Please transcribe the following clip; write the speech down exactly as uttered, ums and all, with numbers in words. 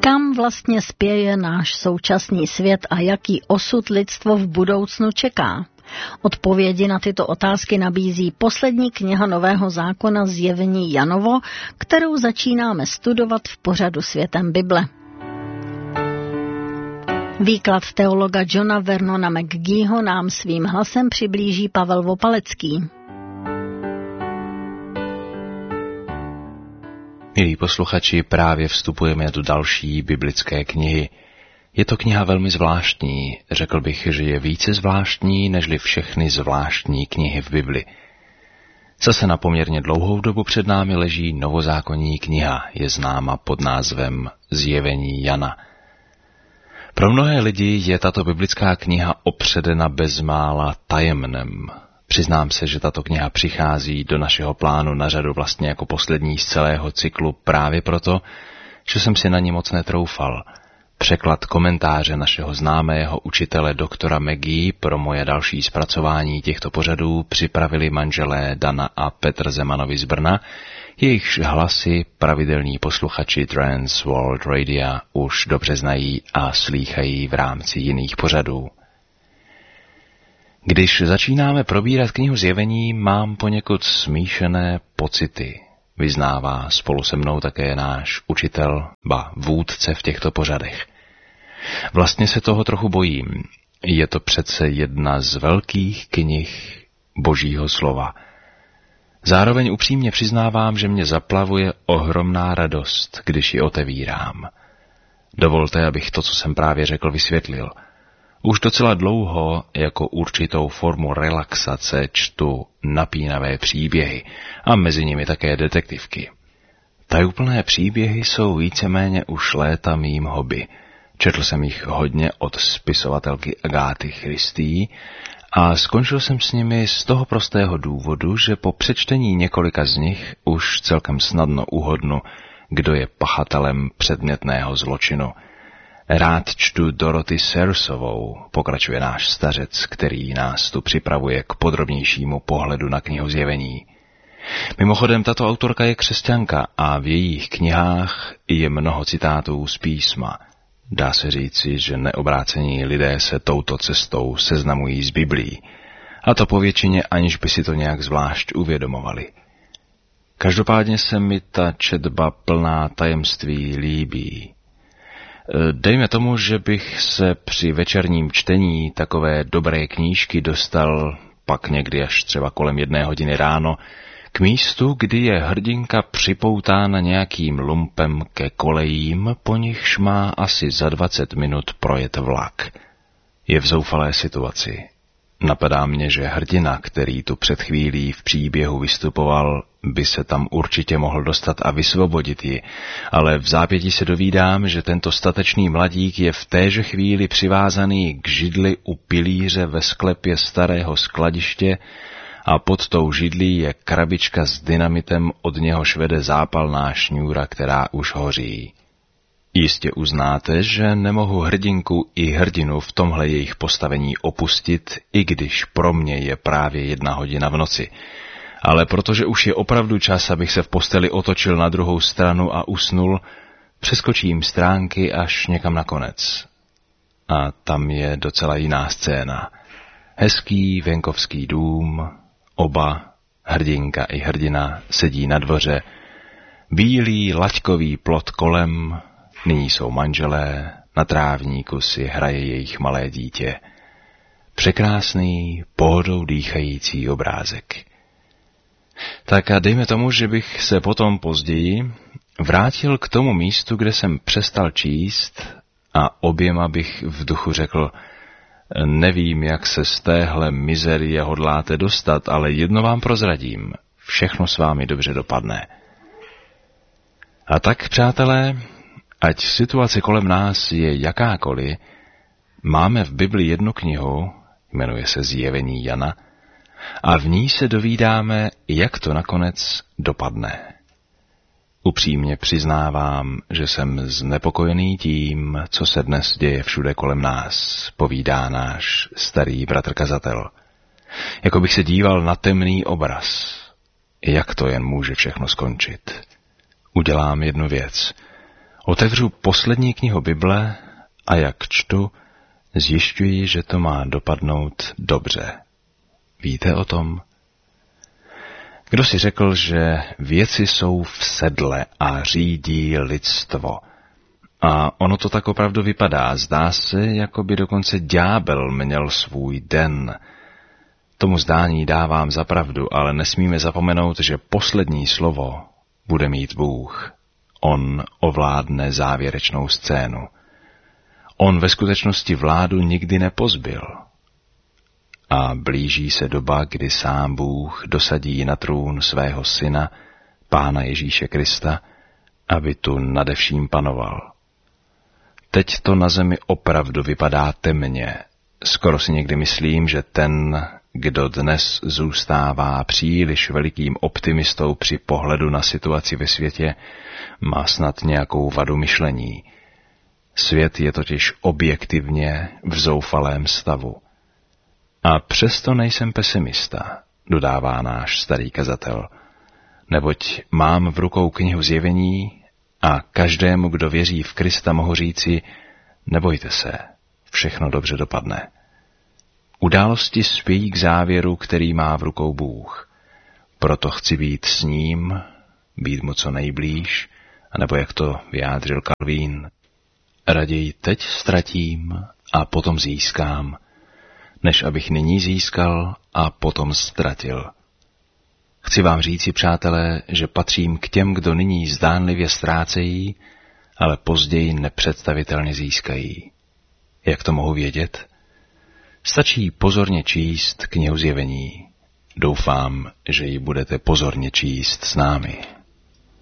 Kam vlastně spěje náš současný svět a jaký osud lidstvo v budoucnu čeká? Odpovědi na tyto otázky nabízí poslední kniha Nového zákona Zjevení Janovo, kterou začínáme studovat v pořadu Světem Bible. Výklad teologa Johna Vernona McGeeho nám svým hlasem přiblíží Pavel Vopalecký. Milí posluchači, právě vstupujeme do další biblické knihy. Je to kniha velmi zvláštní, řekl bych, že je více zvláštní, nežli všechny zvláštní knihy v Bibli. Zase na poměrně dlouhou dobu před námi leží novozákonní kniha, je známa pod názvem Zjevení Jana. Pro mnohé lidi je tato biblická kniha opředena bezmála tajemnem. Přiznám se, že tato kniha přichází do našeho plánu na řadu vlastně jako poslední z celého cyklu právě proto, že jsem si na ní moc netroufal. Překlad komentáře našeho známého učitele doktora McGee pro moje další zpracování těchto pořadů připravili manželé Dana a Petr Zemanovi z Brna, jejichž hlasy pravidelní posluchači Trans World Radio už dobře znají a slýchají v rámci jiných pořadů. Když začínáme probírat knihu Zjevení, mám poněkud smíšené pocity, vyznává spolu se mnou také náš učitel, ba vůdce v těchto pořadech. Vlastně se toho trochu bojím. Je to přece jedna z velkých knih Božího slova. Zároveň upřímně přiznávám, že mě zaplavuje ohromná radost, když ji otevírám. Dovolte, abych to, co jsem právě řekl, vysvětlil. Už docela dlouho jako určitou formu relaxace čtu napínavé příběhy a mezi nimi také detektivky. Tajuplné příběhy jsou víceméně už léta mým hobby. Četl jsem jich hodně od spisovatelky Agáty Christie a skončil jsem s nimi z toho prostého důvodu, že po přečtení několika z nich už celkem snadno uhodnu, kdo je pachatelem předmětného zločinu. Rád čtu Dorothy Sayresovou, pokračuje náš stařec, který nás tu připravuje k podrobnějšímu pohledu na knihu Zjevení. Mimochodem, tato autorka je křesťanka a v jejich knihách je mnoho citátů z písma. Dá se říci, že neobrácení lidé se touto cestou seznamují s Biblií, a to povětšině, aniž by si to nějak zvlášť uvědomovali. Každopádně se mi ta četba plná tajemství líbí. Dejme tomu, že bych se při večerním čtení takové dobré knížky dostal pak někdy až třeba kolem jedné hodiny ráno k místu, kdy je hrdinka připoutána nějakým lumpem ke kolejím, po nichž má asi za dvacet minut projet vlak. Je v zoufalé situaci. Napadá mě, že hrdina, který tu před chvílí v příběhu vystupoval, by se tam určitě mohl dostat a vysvobodit ji, ale v zápětí se dovídám, že tento statečný mladík je v téže chvíli přivázaný k židli u pilíře ve sklepě starého skladiště a pod tou židlí je krabička s dynamitem, od něhož vede zápalná šňůra, která už hoří. Jistě uznáte, že nemohu hrdinku i hrdinu v tomhle jejich postavení opustit, i když pro mě je právě jedna hodina v noci. Ale protože už je opravdu čas, abych se v posteli otočil na druhou stranu a usnul, přeskočím stránky až někam na konec. A tam je docela jiná scéna. Hezký venkovský dům, oba, hrdinka i hrdina, sedí na dvoře, bílý laťkový plot kolem, nyní jsou manželé, na trávníku si hraje jejich malé dítě. Překrásný, pohodou dýchající obrázek. Tak a dejme tomu, že bych se potom později vrátil k tomu místu, kde jsem přestal číst a oběma bych v duchu řekl, nevím, jak se z téhle mizerie hodláte dostat, ale jedno vám prozradím, všechno s vámi dobře dopadne. A tak, přátelé, ať situace kolem nás je jakákoliv, máme v Bibli jednu knihu, jmenuje se Zjevení Jana, a v ní se dovídáme, jak to nakonec dopadne. Upřímně přiznávám, že jsem znepokojený tím, co se dnes děje všude kolem nás, povídá náš starý bratr kazatel. Jako bych se díval na temný obraz. Jak to jen může všechno skončit? Udělám jednu věc. Otevřu poslední knihu Bible a jak čtu, zjišťuji, že to má dopadnout dobře. Víte o tom? Kdo si řekl, že věci jsou v sedle a řídí lidstvo? A ono to tak opravdu vypadá. Zdá se, jako by dokonce ďábel měl svůj den. Tomu zdání dávám za pravdu, ale nesmíme zapomenout, že poslední slovo bude mít Bůh. On ovládne závěrečnou scénu. On ve skutečnosti vládu nikdy nepozbyl. A blíží se doba, kdy sám Bůh dosadí na trůn svého syna, Pána Ježíše Krista, aby tu nade vším panoval. Teď to na zemi opravdu vypadá temně. Skoro si někdy myslím, že ten, kdo dnes zůstává příliš velikým optimistou při pohledu na situaci ve světě, má snad nějakou vadu myšlení. Svět je totiž objektivně v zoufalém stavu. A přesto nejsem pesimista, dodává náš starý kazatel, neboť mám v rukou knihu Zjevení a každému, kdo věří v Krista, mohu říci, nebojte se, všechno dobře dopadne. Události spějí k závěru, který má v rukou Bůh. Proto chci být s ním, být mu co nejblíž, anebo jak to vyjádřil Kalvín, raději teď ztratím a potom získám, než abych nyní získal a potom ztratil. Chci vám říci, přátelé, že patřím k těm, kdo nyní zdánlivě ztrácejí, ale později nepředstavitelně získají. Jak to mohu vědět? Stačí pozorně číst knihu Zjevení. Doufám, že ji budete pozorně číst s námi.